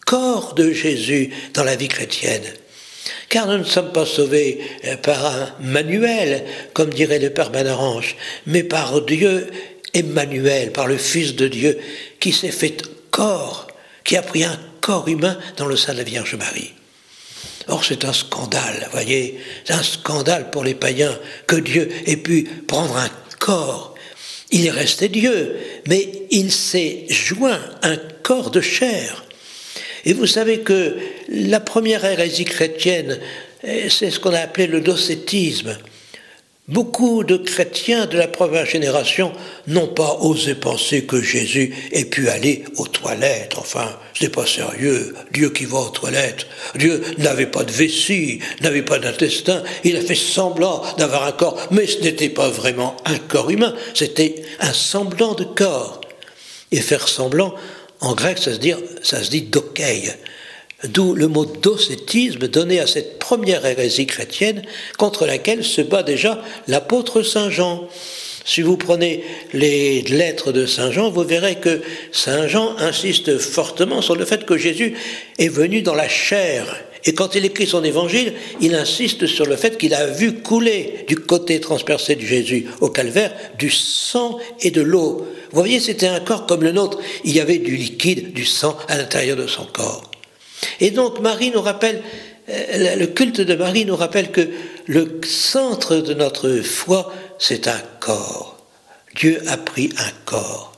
corps de Jésus dans la vie chrétienne. Car nous ne sommes pas sauvés par un manuel, comme dirait le Père Manarange, mais par Dieu Emmanuel, par le Fils de Dieu, qui s'est fait corps, qui a pris un corps humain dans le sein de la Vierge Marie. Or, c'est un scandale, voyez, c'est un scandale pour les païens que Dieu ait pu prendre un corps. Il est resté Dieu, mais il s'est joint un corps de chair. Et vous savez que la première hérésie chrétienne, c'est ce qu'on a appelé le docétisme. Beaucoup de chrétiens de la première génération n'ont pas osé penser que Jésus ait pu aller aux toilettes. Enfin, ce n'est pas sérieux. Dieu qui va aux toilettes. Dieu n'avait pas de vessie, n'avait pas d'intestin. Il a fait semblant d'avoir un corps, mais ce n'était pas vraiment un corps humain. C'était un semblant de corps. Et faire semblant, en grec, ça se dit dokei. D'où le mot docétisme donné à cette première hérésie chrétienne contre laquelle se bat déjà l'apôtre Saint Jean. Si vous prenez les lettres de Saint Jean, vous verrez que Saint Jean insiste fortement sur le fait que Jésus est venu dans la chair. Et quand il écrit son évangile, il insiste sur le fait qu'il a vu couler du côté transpercé de Jésus au calvaire du sang et de l'eau. Vous voyez, c'était un corps comme le nôtre. Il y avait du liquide, du sang à l'intérieur de son corps. Et donc Marie nous rappelle, le culte de Marie nous rappelle que le centre de notre foi, c'est un corps. Dieu a pris un corps.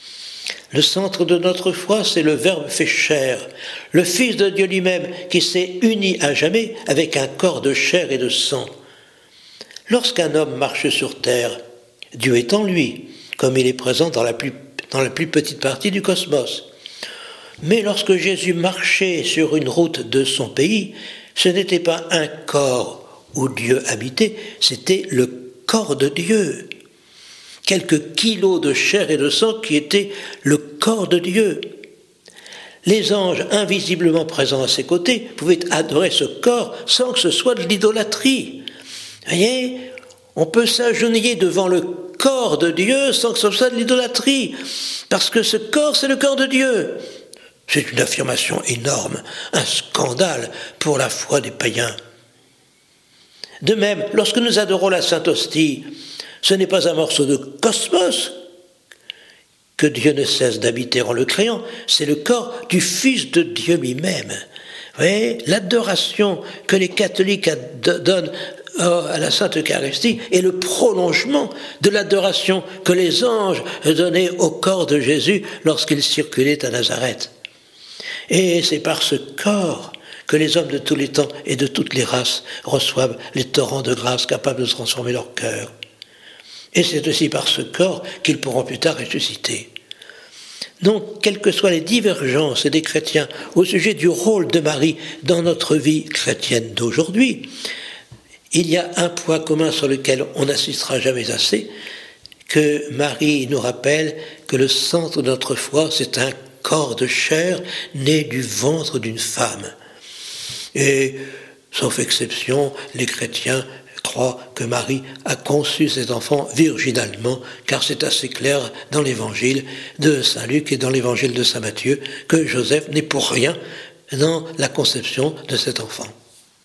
Le centre de notre foi, c'est le Verbe fait chair, le Fils de Dieu lui-même qui s'est uni à jamais avec un corps de chair et de sang. Lorsqu'un homme marche sur terre, Dieu est en lui, comme il est présent dans la plus petite partie du cosmos. Mais lorsque Jésus marchait sur une route de son pays, ce n'était pas un corps où Dieu habitait, c'était le corps de Dieu. Quelques kilos de chair et de sang qui étaient le corps de Dieu. Les anges invisiblement présents à ses côtés pouvaient adorer ce corps sans que ce soit de l'idolâtrie. Vous voyez, on peut s'agenouiller devant le corps de Dieu sans que ce soit de l'idolâtrie, parce que ce corps, c'est le corps de Dieu. C'est une affirmation énorme, un scandale pour la foi des païens. De même, lorsque nous adorons la Sainte Hostie, ce n'est pas un morceau de cosmos que Dieu ne cesse d'habiter en le créant, c'est le corps du Fils de Dieu lui-même. Vous voyez, l'adoration que les catholiques donnent à la Sainte Eucharistie est le prolongement de l'adoration que les anges donnaient au corps de Jésus lorsqu'il circulait à Nazareth. Et c'est par ce corps que les hommes de tous les temps et de toutes les races reçoivent les torrents de grâce capables de transformer leur cœur. Et c'est aussi par ce corps qu'ils pourront plus tard ressusciter. Donc, quelles que soient les divergences des chrétiens au sujet du rôle de Marie dans notre vie chrétienne d'aujourd'hui, il y a un point commun sur lequel on n'insistera jamais assez, que Marie nous rappelle que le centre de notre foi, c'est un corps de chair né du ventre d'une femme. Et, sauf exception, les chrétiens croient que Marie a conçu cet enfant virginalement, car c'est assez clair dans l'évangile de Saint Luc et dans l'évangile de Saint Matthieu que Joseph n'est pour rien dans la conception de cet enfant.